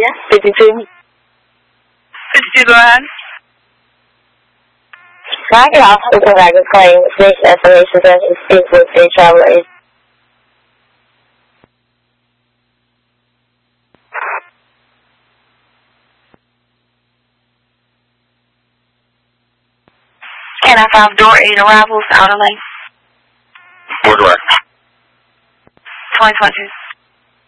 Yes, 52. 52, go ahead. Can I get off the provide a claim with information that is speak with a travel agent? Can I have door 8 arrivals, outer lane? Where do I? 2022.